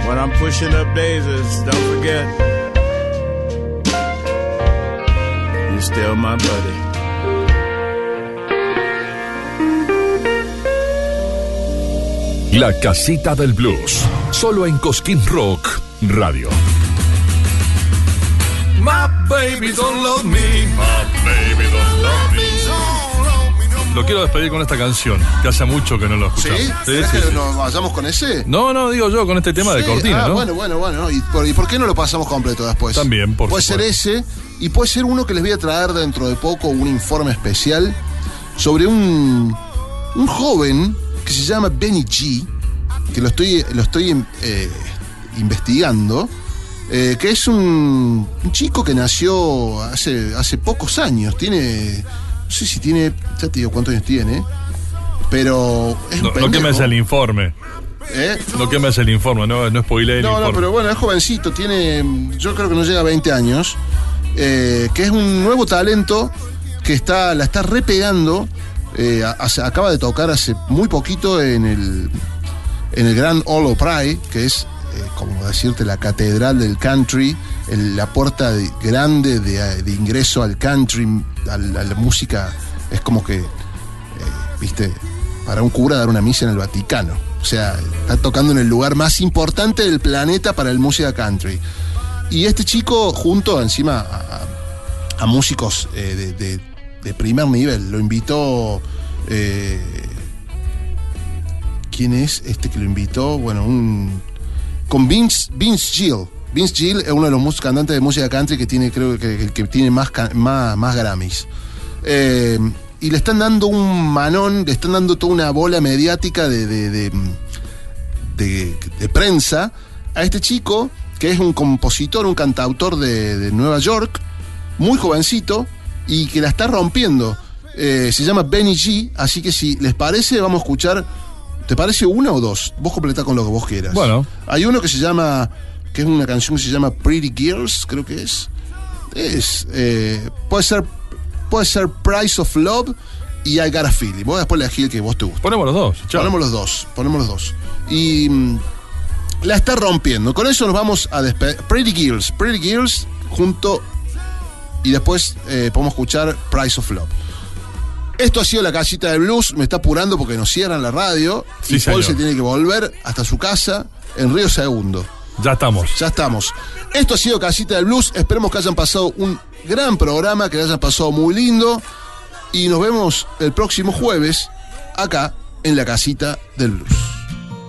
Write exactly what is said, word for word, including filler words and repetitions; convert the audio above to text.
When I'm pushing up daisies, don't forget, you're still my buddy. La Casita del Blues, solo en Cosquín Rock Radio. My baby don't love me, my baby don't love me. Lo quiero despedir con esta canción, que hace mucho que no lo escuchamos. ¿Sí? Sí, ¿Querés sí, que sí. nos vayamos con ese? No, no, digo yo, con este tema de Sí, cortina, ah, ¿no? Bueno, bueno, bueno. ¿Y por, ¿Y por qué no lo pasamos completo después? También, por Puede supuesto. ser ese, y puede ser uno que les voy a traer dentro de poco, un informe especial sobre un, un joven que se llama Benny G, que lo estoy, lo estoy eh, investigando, eh, que es un, un chico que nació hace, hace pocos años. Tiene, no sé si tiene, ya te digo cuántos años tiene, pero es No, un no pendejo. quemes el informe. ¿Eh? No quemes el informe, no, no spoileé el No, informe. no, pero bueno, es jovencito, tiene, yo creo que no llega a veinte años, eh, que es un nuevo talento que está, la está repegando, eh, hace- acaba de tocar hace muy poquito en el, en el Grand Ole Opry, que es, eh, como decirte, la catedral del country, el- la puerta de- grande de, de ingreso al country, a la, a la música, es como que, eh, viste, para un cura dar una misa en el Vaticano. O sea, está tocando en el lugar más importante del planeta para el música country. Y este chico, junto encima a, a- a músicos eh, de, de- de primer nivel, lo invitó. eh, ¿Quién es este que lo invitó? Bueno, un. Con Vince, Vince Gill. Vince Gill es uno de los mus- cantantes de música country que tiene, creo que, que, que tiene más, ca- más, más Grammys. Eh, y le están dando un manón, le están dando toda una bola mediática de, de, de, de- de prensa a este chico, que es un compositor, un cantautor de, de Nueva York, muy jovencito, y que la está rompiendo. Eh, se llama Benny G, así que si les parece, vamos a escuchar. ¿Te parece una o dos? Vos completá con lo que vos quieras. Bueno. Hay uno que se llama, que es una canción que se llama Pretty Girls, creo que es. Es, eh, puede ser, puede ser Price of Love y I Got a Feeling. Vos después elegí el que vos te gusta. Ponemos los dos, chao. Ponemos los dos, ponemos los dos. Y mm, la está rompiendo. Con eso nos vamos a despedir. Pretty Girls, Pretty Girls junto. Y después eh, podemos escuchar Price of Love. Esto ha sido la Casita del Blues. Me está apurando porque nos cierran la radio. Sí, y Paul señor. se tiene que volver hasta su casa en Río Segundo. Ya estamos. Ya estamos. Esto ha sido Casita del Blues. Esperemos que hayan pasado un gran programa, que le hayan pasado muy lindo. Y nos vemos el próximo jueves acá en la Casita del Blues.